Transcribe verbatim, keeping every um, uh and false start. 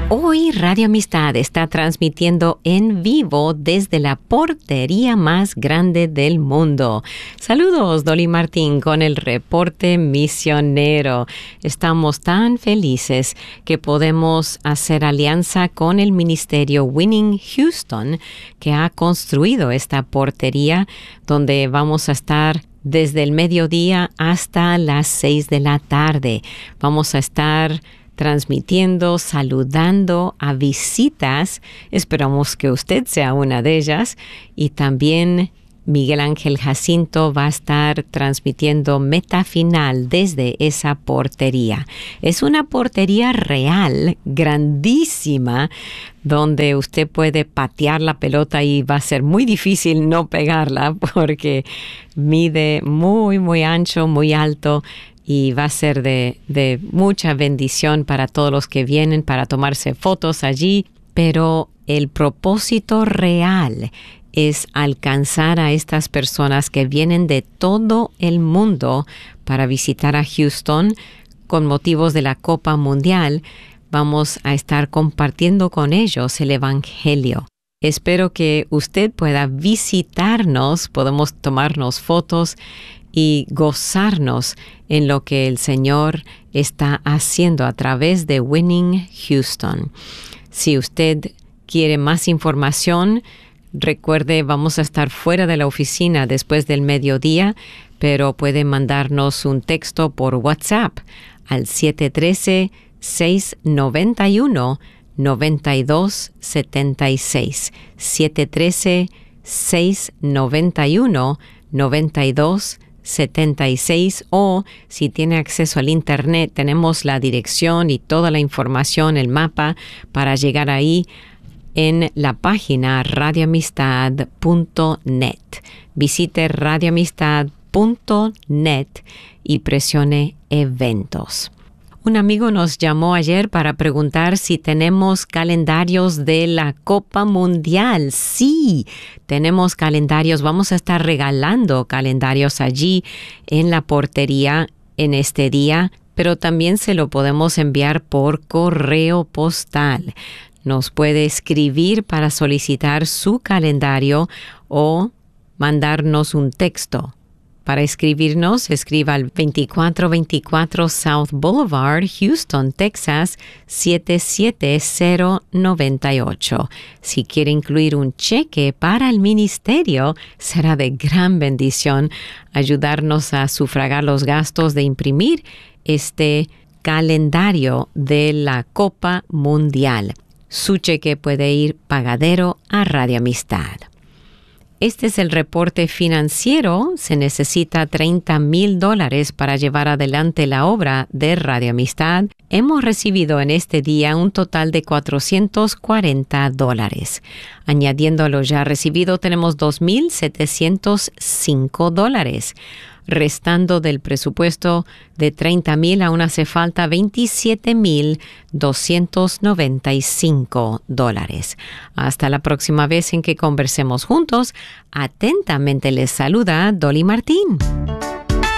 Hoy Radio Amistad está transmitiendo en vivo desde la portería más grande del mundo. Saludos, Dolly Martín, con el reporte misionero. Estamos tan felices que podemos hacer alianza con el ministerio Winning Houston, que ha construido esta portería donde vamos a estar desde el mediodía hasta las seis de la tarde. Vamos a estar transmitiendo, saludando a visitas. Esperamos que usted sea una de ellas. Y también Miguel Ángel Jacinto va a estar transmitiendo Meta Final desde esa portería. Es una portería real, grandísima, donde usted puede patear la pelota y va a ser muy difícil no pegarla porque mide muy, muy ancho, muy alto. Y va a ser de, de mucha bendición para todos los que vienen para tomarse fotos allí. Pero el propósito real es alcanzar a estas personas que vienen de todo el mundo para visitar a Houston con motivos de la Copa Mundial. Vamos a estar compartiendo con ellos el Evangelio. Espero que usted pueda visitarnos, podemos tomarnos fotos y gozarnos en lo que el Señor está haciendo a través de Winning Houston. Si usted quiere más información, recuerde, vamos a estar fuera de la oficina después del mediodía, pero puede mandarnos un texto por WhatsApp al siete uno tres, seis nueve uno, nueve dos siete seis. siete uno tres, seis nueve uno, nueve dos setenta y seis, o si tiene acceso al internet, tenemos la dirección y toda la información, el mapa para llegar ahí en la página radio amistad punto net. Visite radio amistad punto net y presione eventos. Un amigo nos llamó ayer para preguntar si tenemos calendarios de la Copa Mundial. Sí, tenemos calendarios. Vamos a estar regalando calendarios allí en la portería en este día, pero también se lo podemos enviar por correo postal. Nos puede escribir para solicitar su calendario o mandarnos un texto. Para escribirnos, escriba al veinticuatro veinticuatro South Boulevard, Houston, Texas, siete siete cero nueve ocho. Si quiere incluir un cheque para el ministerio, será de gran bendición ayudarnos a sufragar los gastos de imprimir este calendario de la Copa Mundial. Su cheque puede ir pagadero a Radio Amistad. Este es el reporte financiero. Se necesita treinta mil dólares para llevar adelante la obra de Radio Amistad. Hemos recibido en este día un total de cuatrocientos cuarenta dólares. Añadiendo a lo ya recibido, tenemos dos mil setecientos cinco dólares. Restando del presupuesto de treinta mil, aún hace falta veintisiete mil doscientos noventa y cinco dólares. Hasta la próxima vez en que conversemos juntos. Atentamente les saluda Dolly Martín.